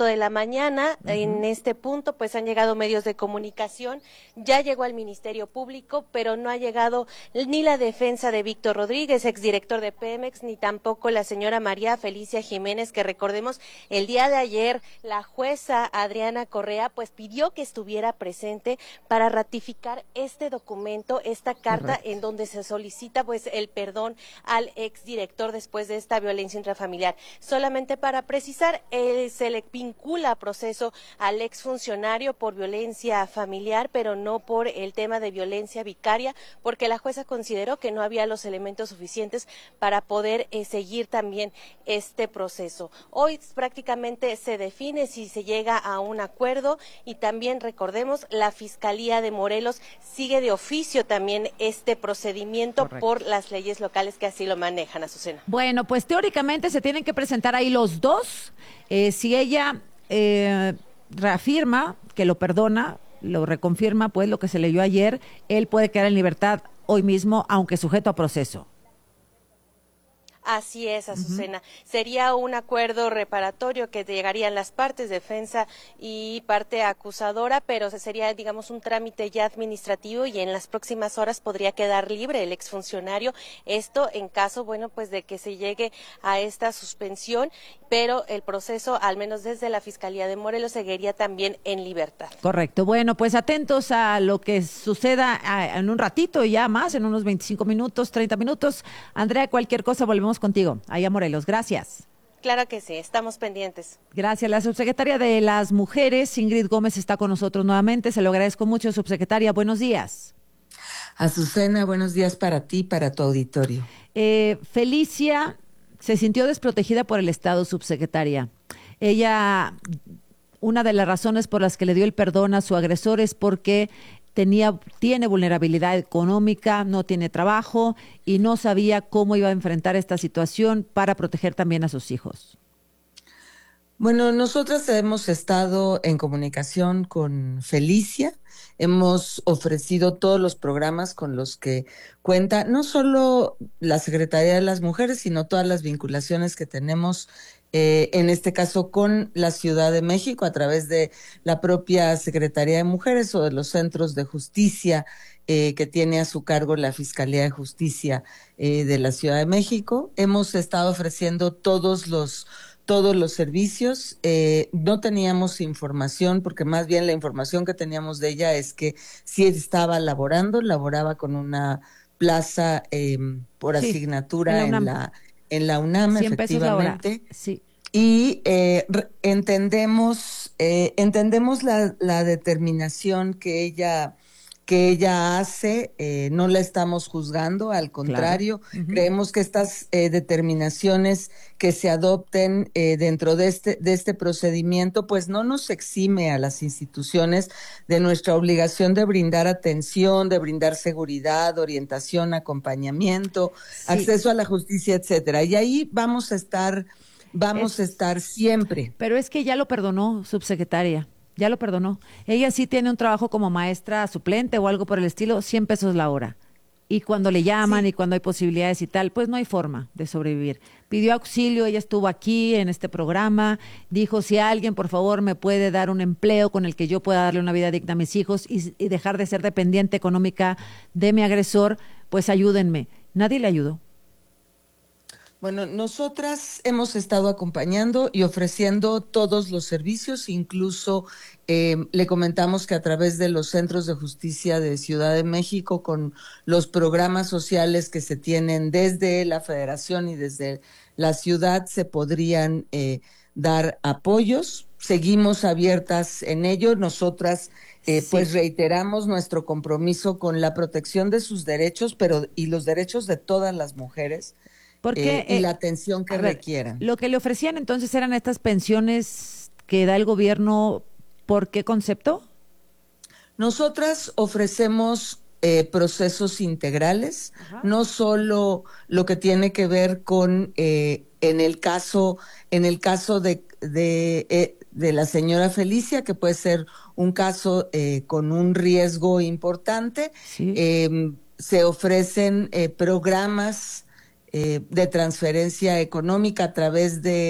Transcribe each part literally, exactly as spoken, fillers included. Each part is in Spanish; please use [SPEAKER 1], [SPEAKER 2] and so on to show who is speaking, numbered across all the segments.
[SPEAKER 1] corto de la mañana. Uh-huh. En este punto pues han llegado medios de comunicación, ya llegó al Ministerio Público, pero no ha llegado ni la defensa de Víctor Rodríguez, exdirector de Pemex, ni tampoco la señora María Felicia Jiménez, que recordemos el día de ayer la jueza Adriana Correa pues pidió que estuviera presente para ratificar este documento, esta carta. Correcto. En donde se solicita pues el perdón al exdirector después de esta violencia intrafamiliar. Solamente para precisar, eh, se le vincula a proceso al exfuncionario por violencia familiar, pero no por el tema de violencia vicaria, porque la jueza consideró que no había los elementos suficientes para poder eh, seguir también este proceso. Hoy prácticamente se define si se llega a un acuerdo, y también recordemos, la Fiscalía de Morelos sigue de oficio también este procedimiento. Correcto. Por las leyes locales que así lo manejan, Azucena.
[SPEAKER 2] Bueno, pues teóricamente se tienen que presentar ahí los dos. Eh, si ella eh, reafirma que lo perdona, lo reconfirma, pues lo que se leyó ayer, él puede quedar en libertad hoy mismo, aunque sujeto a proceso.
[SPEAKER 1] Así es, Azucena. Uh-huh. Sería un acuerdo reparatorio que llegarían las partes, defensa y parte acusadora, pero sería, digamos, un trámite ya administrativo, y en las próximas horas podría quedar libre el exfuncionario. Esto en caso, bueno, pues de que se llegue a esta suspensión, pero el proceso, al menos desde la Fiscalía de Morelos, seguiría también en libertad.
[SPEAKER 2] Correcto. Bueno, pues atentos a lo que suceda en un ratito, ya más, en unos veinticinco minutos, treinta minutos. Andrea, cualquier cosa, volvemos contigo, allá Morelos. Gracias.
[SPEAKER 1] Claro que sí, estamos pendientes.
[SPEAKER 2] Gracias. La subsecretaria de las Mujeres, Ingrid Gómez, está con nosotros nuevamente. Se lo agradezco mucho, subsecretaria. Buenos días.
[SPEAKER 3] Azucena, buenos días para ti, para tu auditorio.
[SPEAKER 2] Eh, Felicia se sintió desprotegida por el Estado, subsecretaria. Ella, una de las razones por las que le dio el perdón a su agresor es porque Tenía, tiene vulnerabilidad económica, no tiene trabajo y no sabía cómo iba a enfrentar esta situación para proteger también a sus hijos.
[SPEAKER 3] Bueno, nosotras hemos estado en comunicación con Felicia, hemos ofrecido todos los programas con los que cuenta, no solo la Secretaría de las Mujeres, sino todas las vinculaciones que tenemos Eh, en este caso con la Ciudad de México, a través de la propia Secretaría de Mujeres o de los centros de justicia eh, que tiene a su cargo la Fiscalía de Justicia eh, de la Ciudad de México. Hemos estado ofreciendo todos los todos los servicios. Eh, no teníamos información, porque más bien la información que teníamos de ella es que sí estaba laborando, laboraba con una plaza eh, por sí, asignatura en la En la UNAM, efectivamente.
[SPEAKER 2] Sí.
[SPEAKER 3] Y eh, re- entendemos, eh, entendemos la, la determinación que ella, que ella hace, eh, no la estamos juzgando, al contrario, claro. Uh-huh. Creemos que estas eh, determinaciones que se adopten eh, dentro de este, de este procedimiento, pues no nos exime a las instituciones de nuestra obligación de brindar atención, de brindar seguridad, orientación, acompañamiento, sí. acceso a la justicia, etcétera. Y ahí vamos a estar, vamos es, a estar siempre.
[SPEAKER 2] Pero es que ya lo perdonó, subsecretaria. Ya lo perdonó. Ella sí tiene un trabajo como maestra suplente o algo por el estilo, cien pesos la hora. Y cuando le llaman sí. y cuando hay posibilidades y tal, pues no hay forma de sobrevivir. Pidió auxilio, ella estuvo aquí en este programa, dijo si alguien por favor me puede dar un empleo con el que yo pueda darle una vida digna a mis hijos y, y dejar de ser dependiente económica de mi agresor, pues ayúdenme. Nadie le ayudó.
[SPEAKER 3] Bueno, nosotras hemos estado acompañando y ofreciendo todos los servicios, incluso eh, le comentamos que a través de los centros de justicia de Ciudad de México, con los programas sociales que se tienen desde la Federación y desde la ciudad, se podrían eh, dar apoyos. Seguimos abiertas en ello. Nosotras eh, sí. pues reiteramos nuestro compromiso con la protección de sus derechos, pero y los derechos de todas las mujeres. Porque, eh, y eh, la atención que ver, requieran.
[SPEAKER 2] Lo que le ofrecían entonces eran estas pensiones que da el gobierno, ¿por qué concepto?
[SPEAKER 3] Nosotras ofrecemos eh, procesos integrales, ajá. No solo lo que tiene que ver con eh, en el caso, en el caso de, de, eh, de la señora Felicia, que puede ser un caso eh, con un riesgo importante, sí. eh, se ofrecen eh, programas Eh, de transferencia económica a través de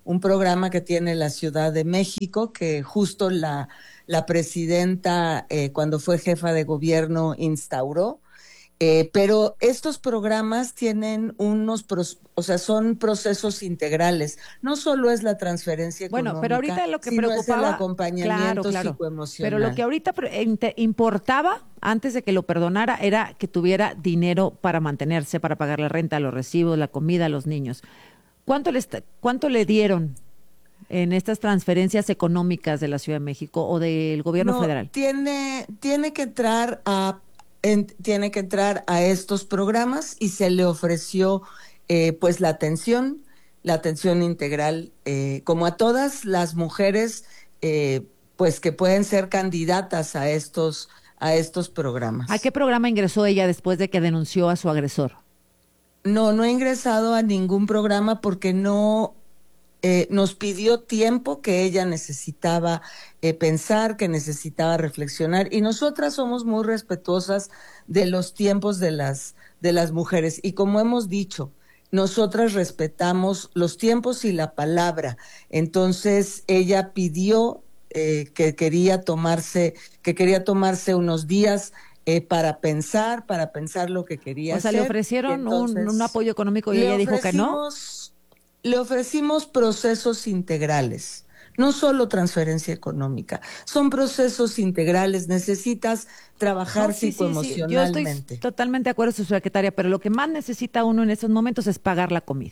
[SPEAKER 3] un programa que tiene la Ciudad de México, que justo la, la presidenta, eh, cuando fue jefa de gobierno, instauró. Eh, pero estos programas tienen unos, pros, o sea, son procesos integrales. No solo es la transferencia económica,
[SPEAKER 2] bueno, pero ahorita lo que
[SPEAKER 3] sino
[SPEAKER 2] preocupaba,
[SPEAKER 3] es el acompañamiento
[SPEAKER 2] claro, claro,
[SPEAKER 3] psicoemocional.
[SPEAKER 2] pero lo que ahorita importaba, antes de que lo perdonara, era que tuviera dinero para mantenerse, para pagar la renta, los recibos, la comida a los niños. ¿Cuánto le, cuánto le dieron en estas transferencias económicas de la Ciudad de México o del gobierno
[SPEAKER 3] no,
[SPEAKER 2] federal?
[SPEAKER 3] Tiene, tiene que entrar a En, tiene que entrar a estos programas y se le ofreció eh, pues la atención, la atención integral, eh, como a todas las mujeres eh, pues que pueden ser candidatas a estos, a estos programas.
[SPEAKER 2] ¿A qué programa ingresó ella después de que denunció a su agresor?
[SPEAKER 3] No, no he ingresado a ningún programa porque no... Eh, nos pidió tiempo que ella necesitaba eh, pensar, que necesitaba reflexionar, y nosotras somos muy respetuosas de los tiempos de las, de las mujeres, y como hemos dicho, nosotras respetamos los tiempos y la palabra. Entonces ella pidió eh, que quería tomarse, que quería tomarse unos días eh, para pensar, para pensar lo que quería hacer.
[SPEAKER 2] O sea,
[SPEAKER 3] hacer.
[SPEAKER 2] le ofrecieron
[SPEAKER 3] Entonces,
[SPEAKER 2] un, un apoyo económico y ella dijo que no.
[SPEAKER 3] Le ofrecimos procesos integrales, no solo transferencia económica, son procesos integrales, necesitas trabajar
[SPEAKER 2] no, sí,
[SPEAKER 3] psicoemocionalmente.
[SPEAKER 2] Sí, sí. Yo estoy totalmente de acuerdo con su secretaria, pero lo que más necesita uno en estos momentos es pagar la comida.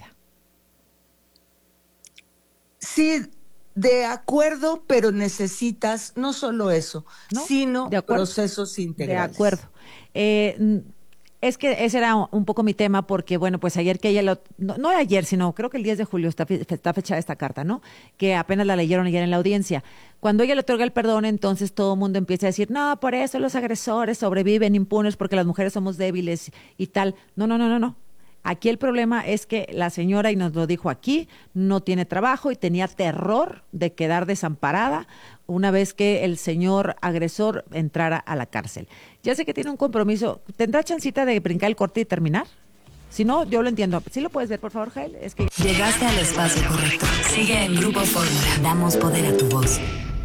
[SPEAKER 3] Sí, de acuerdo, pero necesitas no solo eso, ¿no? sino procesos integrales.
[SPEAKER 2] De acuerdo. Eh, Es que ese era un poco mi tema porque, bueno, pues ayer que ella, lo, no, no ayer, sino creo que el diez de julio está, está fechada esta carta, ¿no? Que apenas la leyeron ayer en la audiencia. Cuando ella le otorga el perdón, entonces todo el mundo empieza a decir, no, por eso los agresores sobreviven impunes porque las mujeres somos débiles y tal. No, no, no, no, no. Aquí el problema es que la señora, y nos lo dijo aquí, no tiene trabajo y tenía terror de quedar desamparada una vez que el señor agresor entrara a la cárcel. Ya sé que tiene un compromiso. ¿Tendrá chancita de brincar el corte y terminar? Si no, yo lo entiendo. ¿Sí lo puedes ver, por favor, Jael? Es que...
[SPEAKER 4] Llegaste al espacio correcto. Sigue en Grupo Fórmula. Damos poder a tu voz.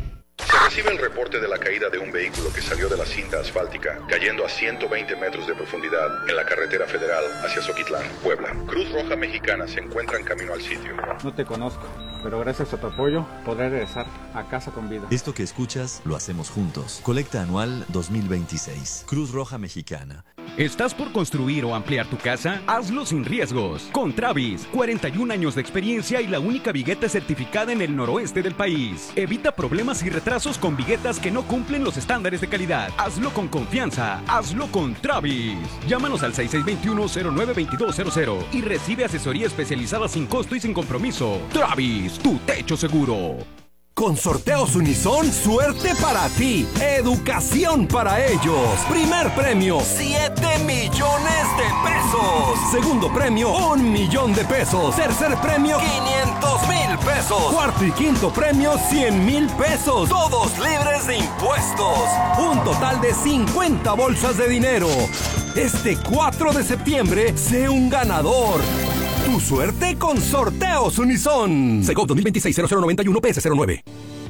[SPEAKER 5] Se recibe el reporte de la caída de un vehículo que salió de la cinta asfáltica, cayendo a ciento veinte metros de profundidad en la carretera federal hacia Zoquitlán, Puebla. Cruz Roja Mexicana se encuentra en camino al sitio.
[SPEAKER 6] No te conozco, pero gracias a tu apoyo podré regresar a casa con vida.
[SPEAKER 7] Esto que escuchas lo hacemos juntos. Colecta anual dos mil veintiséis. Cruz Roja Mexicana.
[SPEAKER 8] ¿Estás por construir o ampliar tu casa? Hazlo sin riesgos. Con Travis, cuarenta y un años de experiencia y la única vigueta certificada en el noroeste del país. Evita problemas y retrasos con viguetas que no cumplen los estándares de calidad. Hazlo con confianza. Hazlo con Travis. Llámanos al seis seis dos uno, cero nueve dos dos cero cero y recibe asesoría especializada sin costo y sin compromiso. Travis, tu techo seguro.
[SPEAKER 9] Con Sorteos Unison, suerte para ti, educación para ellos. Primer premio, siete millones de pesos. Segundo premio, un millón de pesos. Tercer premio, quinientos mil pesos. Cuarto y quinto premio, cien mil pesos. Todos libres de impuestos. Un total de cincuenta bolsas de dinero. Este cuatro de septiembre, sé un ganador. Tu suerte con Sorteos Unison. Segov dos mil veintiséis cero cero noventa y uno P S cero nueve.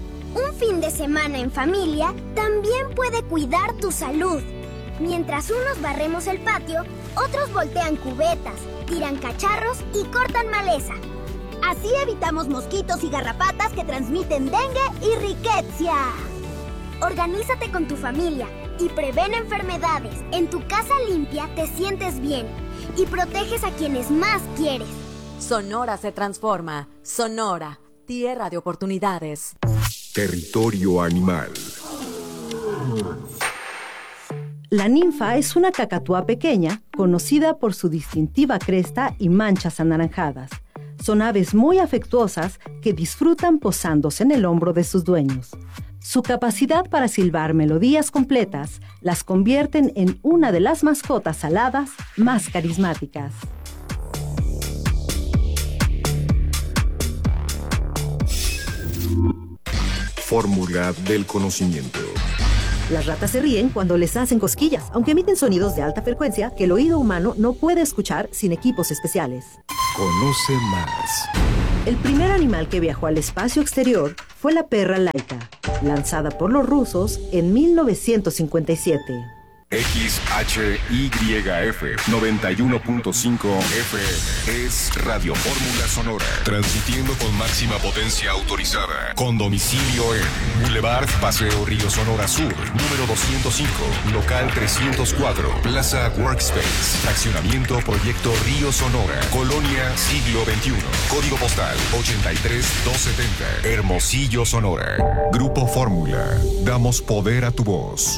[SPEAKER 10] Un fin de semana en familia también puede cuidar tu salud. Mientras unos barremos el patio, otros voltean cubetas, tiran cacharros y cortan maleza. Así evitamos mosquitos y garrapatas que transmiten dengue y riqueza. Organízate con tu familia y prevén enfermedades. En tu casa limpia te sientes bien y proteges a quienes más quieres.
[SPEAKER 4] Sonora se transforma. Sonora, tierra de oportunidades.
[SPEAKER 11] Territorio animal.
[SPEAKER 12] La ninfa es una cacatúa pequeña, conocida por su distintiva cresta y manchas anaranjadas. Son aves muy afectuosas que disfrutan posándose en el hombro de sus dueños. Su capacidad para silbar melodías completas las convierten en una de las mascotas aladas más carismáticas.
[SPEAKER 11] Fórmula del conocimiento.
[SPEAKER 12] Las ratas se ríen cuando les hacen cosquillas, aunque emiten sonidos de alta frecuencia que el oído humano no puede escuchar sin equipos especiales.
[SPEAKER 11] Conoce más.
[SPEAKER 12] El primer animal que viajó al espacio exterior fue la perra Laika, lanzada por los rusos en mil novecientos cincuenta y siete.
[SPEAKER 11] X H Y F noventa y uno punto cinco F M es Radio Fórmula Sonora, transmitiendo con máxima potencia autorizada, con domicilio en Boulevard Paseo Río Sonora Sur, número doscientos cinco, local trescientos cuatro, Plaza Workspace, fraccionamiento Proyecto Río Sonora, Colonia Siglo veintiuno, código postal ochenta y tres doscientos setenta, Hermosillo, Sonora. Grupo Fórmula, damos poder a tu voz.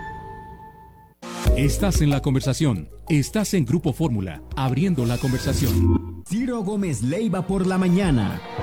[SPEAKER 13] Estás en la conversación. Estás en Grupo Fórmula, abriendo la conversación.
[SPEAKER 14] Ciro Gómez Leiva por la mañana.